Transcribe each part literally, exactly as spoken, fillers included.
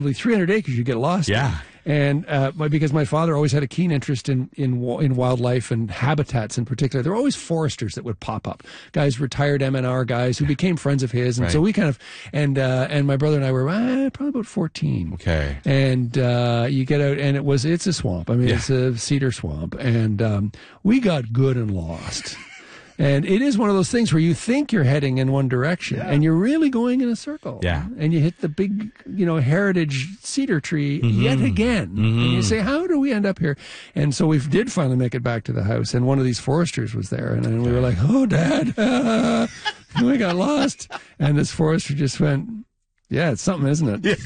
three hundred acres you get lost in. Yeah. And uh, my- because my father always had a keen interest in, in wa- in wildlife and habitats in particular, there were always foresters that would pop up. Guys, retired M N R guys who became friends of his. And Right. so we kind of, and uh, and my brother and I were uh, probably about fourteen. Okay. And uh, you get out, and it was, it's a swamp. I mean, Yeah. it's a cedar swamp. And um, we got good and lost. And it is one of those things where you think you're heading in one direction and you're really going in a circle. Yeah. And you hit the big, you know, heritage cedar tree Mm-hmm. yet again. And you say, how do we end up here? And so we did finally make it back to the house. And one of these foresters was there. And then we were like, oh, Dad, uh, we got lost. And this forester just went, yeah, it's something, isn't it?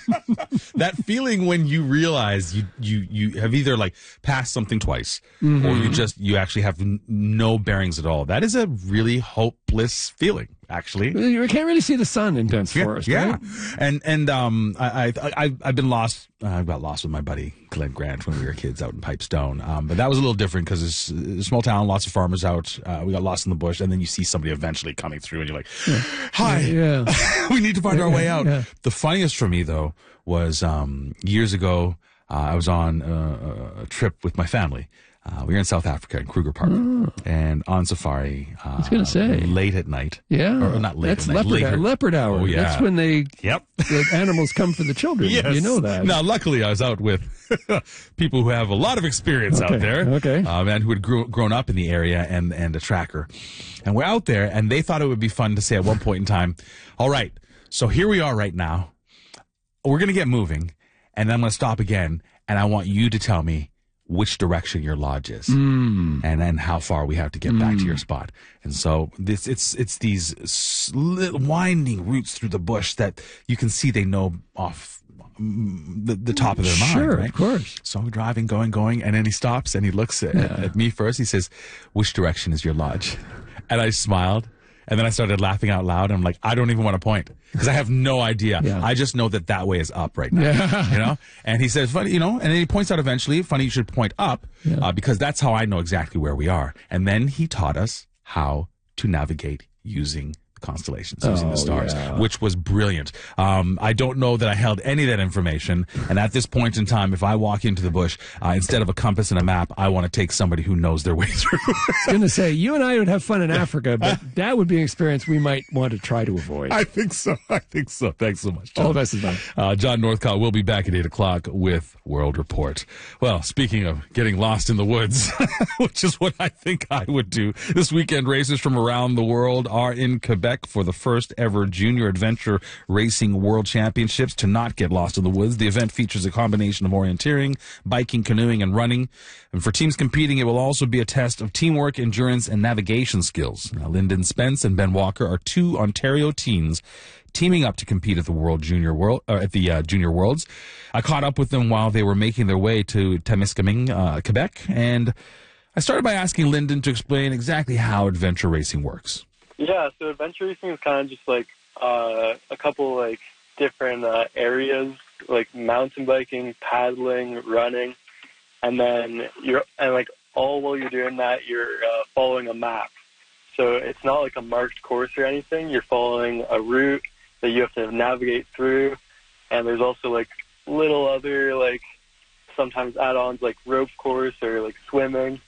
That feeling when you realize you, you, you have either like passed something twice Mm-hmm. or you just, you actually have n- no bearings at all. That is a really hopeless feeling, actually. You can't really see the sun in dense forest, yeah. right? And, and, um, I, I, I, I've been lost. Uh, I got lost with my buddy Glenn Grant when we were kids out in Pipestone. Um, but that was a little different because it's a small town, lots of farmers out. Uh, we got lost in the bush, and then you see somebody eventually coming through, and you're like, "Hi, Yeah. we need to find our way out." Yeah. The funniest for me though was um, years ago. Uh, I was on uh, a trip with my family. Uh, we were in South Africa in Kruger Park, and on safari. Uh, I was gonna say. late at night. Yeah. or not late That's at night. leopard, later. leopard hour. Oh, yeah. That's when they Yep. the animals come for the children. Yes. You know that. Now, luckily, I was out with people who have a lot of experience out Okay, there. okay. Um, and who had grew, grown up in the area and, and a tracker. And we're out there, and they thought it would be fun to say at one point in time, all right, so here we are right now. We're going to get moving, and then I'm going to stop again, and I want you to tell me which direction your lodge is, Mm. and then how far we have to get back to your spot. And so this, it's it's these sli- winding routes through the bush that you can see they know off mm, the, the top of their mind. Sure, Right? of course. So we're driving, going, going, and then he stops and he looks at, at me first. He says, "Which direction is your lodge?" And I smiled. And then I started laughing out loud. I'm like, I don't even want to point because I have no idea. Yeah. I just know that that way is up right now. Yeah. You know? And he says, funny, you know, and then he points out eventually, funny, you should point up uh, because that's how I know exactly where we are. And then he taught us how to navigate using the constellations, using Oh, the stars, yeah. which was brilliant. Um, I don't know that I held any of that information. And at this point in time, if I walk into the bush, uh, instead of a compass and a map, I want to take somebody who knows their way through. I was going to say, you and I would have fun in Africa, but that would be an experience we might want to try to avoid. I think so. I think so. Thanks so much, John. All the best, man. Uh, John Northcott will be back at eight o'clock with World Report. Well, speaking of getting lost in the woods, which is what I think I would do, this weekend racers from around the world are in Quebec for the first ever Junior Adventure Racing World Championships. To not get lost in the woods, the event features a combination of orienteering, biking, canoeing, and running. And for teams competing, it will also be a test of teamwork, endurance, and navigation skills. Now, Lyndon Spence and Ben Walker are two Ontario teens teaming up to compete at the World Junior World uh, at the uh, Junior Worlds. I caught up with them while they were making their way to Témiscamingue, uh, Quebec, and I started by asking Lyndon to explain exactly how adventure racing works. Yeah, so adventure racing is kind of just like uh, a couple like different uh, areas, like mountain biking, paddling, running, and then you're and like all while you're doing that, you're uh, following a map. So it's not like a marked course or anything. You're following a route that you have to navigate through, and there's also like little other like sometimes add-ons like rope course or like swimming.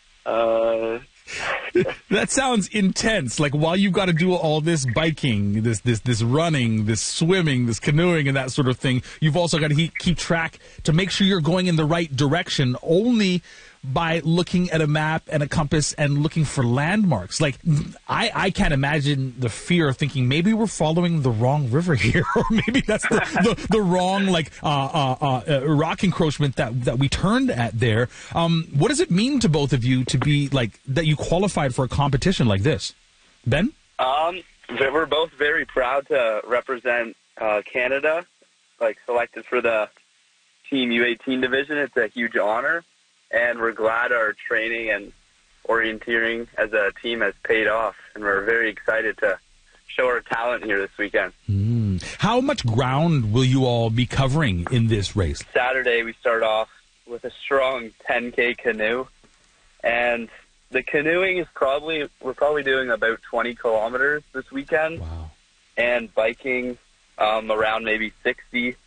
Uh, That sounds intense. Like while you've got to do all this biking, this this this running, this swimming, this canoeing, and that sort of thing, you've also got to keep, keep track to make sure you're going in the right direction. Only by looking at a map and a compass and looking for landmarks. Like I, I can't imagine the fear of thinking maybe we're following the wrong river here, or maybe that's the, the, the wrong like uh, uh, uh, rock encroachment that that we turned at there. Um, what does it mean to both of you to be like that? You qualified for a competition like this, Ben? Um, we're both very proud to represent uh, Canada, like selected for the Team U eighteen division. It's a huge honor, and we're glad our training and orienteering as a team has paid off, and we're very excited to show our talent here this weekend. Mm. How much ground will you all be covering in this race? Saturday, we start off with a strong ten K canoe, and the canoeing is probably, we're probably doing about twenty kilometers this weekend. Wow. And biking um, around maybe sixty.